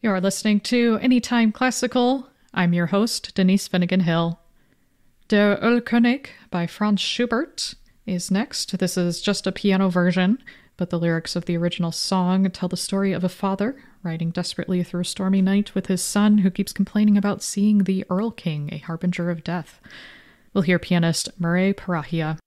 You're listening to Anytime Classical. I'm your host, Denise Finnegan Hill. Der Ölkönig by Franz Schubert is next. This is just a piano version, but the lyrics of the original song tell the story of a father riding desperately through a stormy night with his son who keeps complaining about seeing the Earl King, a harbinger of death. We'll hear pianist Murray Parahia.